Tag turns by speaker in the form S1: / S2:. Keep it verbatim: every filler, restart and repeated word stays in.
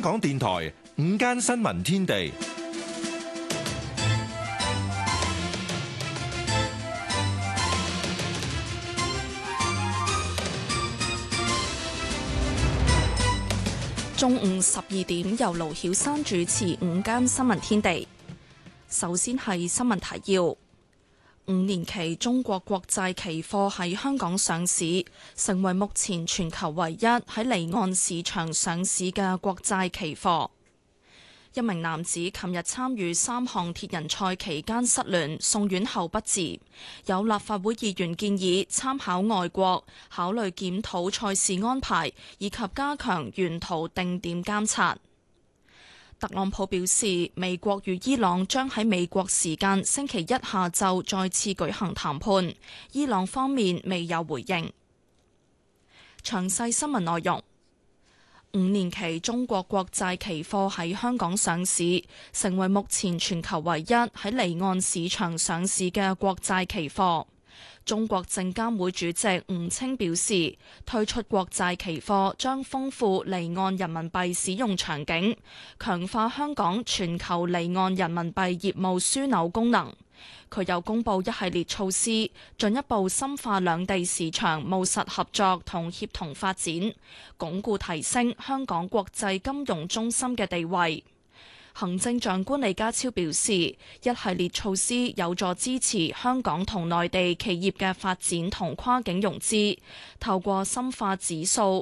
S1: 港電台午間新聞天地，
S2: 中午十二點由盧曉珊主持午間新聞天地。首先係新聞提要。五年期中國國債期貨喺香港上市，成為目前全球唯一喺離岸市場上市嘅國債期貨。一名男子琴日參與三項鐵人賽期間失聯，送院後不治。有立法會議員建議參考外國，考慮檢討賽事安排，以及加強沿途定點監察。特朗普表示，美國與伊朗將喺美國時間星期一下晝再次舉行談判，伊朗方面未有回應。詳細新聞內容。五年期中國國債期貨喺香港上市，成為目前全球唯一喺離岸市場上市嘅國債期貨。中國證監會主席吳清表示，推出國債期貨將豐富離岸人民幣使用場景，強化香港全球離岸人民幣業務樞紐功能。佢又公布一系列措施，進一步深化兩地市場務實合作同協同發展，鞏固提升香港國際金融中心嘅地位。行政長官李家超表示，一系列措施有助支持香港同內地企業嘅發展同跨境融資，透過深化指數、